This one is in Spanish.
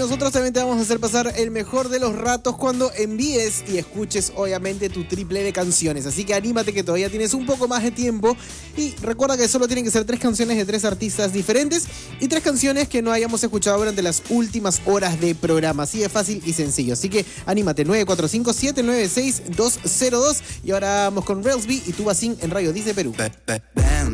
nosotros también te vamos a hacer pasar el mejor de los ratos cuando envíes y escuches obviamente tu triple de canciones. Así que anímate que todavía tienes un poco más de tiempo y recuerda que solo tienen que ser 3 canciones de 3 artistas diferentes y 3 canciones que no hayamos escuchado durante las últimas horas de programa. Así de fácil y sencillo. Así que anímate, 945-796-202. Y ahora vamos con Railsby y Tubacín en Radio Dice Perú.